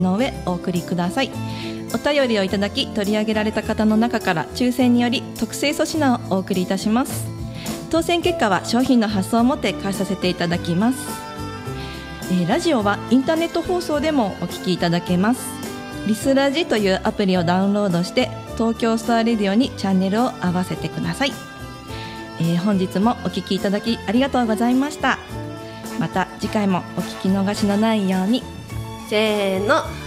の上お送りください。お便りをいただき取り上げられた方の中から抽選により特製粗品をお送りいたします。当選結果は商品の発送をもって返させていただきます。ラジオはインターネット放送でもお聞きいただけます。リスラジというアプリをダウンロードして東京スターレディオにチャンネルを合わせてください。本日もお聞きいただきありがとうございました。また次回もお聞き逃しのないように。 せーの。